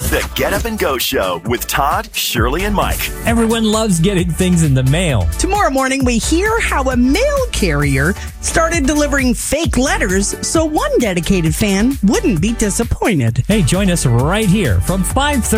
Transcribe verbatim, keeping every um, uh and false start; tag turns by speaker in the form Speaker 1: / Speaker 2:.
Speaker 1: The Get Up and Go Show with Todd, Shirley, and Mike.
Speaker 2: Everyone loves getting things in the mail.
Speaker 3: Tomorrow morning, we hear how a mail carrier started delivering fake letters so one dedicated fan wouldn't be disappointed.
Speaker 2: Hey, join us right here from five thirty.